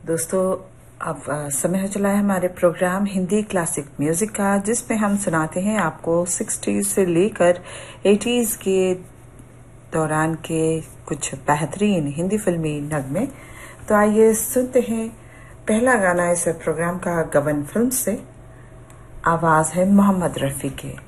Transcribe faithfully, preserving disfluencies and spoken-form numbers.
दोस्तों, अब आ, समय हो चला है हमारे प्रोग्राम हिंदी क्लासिक म्यूजिक का, जिसमें हम सुनाते हैं आपको सिक्सटीज से लेकर एटीज के दौरान के कुछ बेहतरीन हिंदी फिल्मी नगमे। तो आइए सुनते हैं पहला गाना इस प्रोग्राम का गबन फिल्म से। आवाज है मोहम्मद रफी के।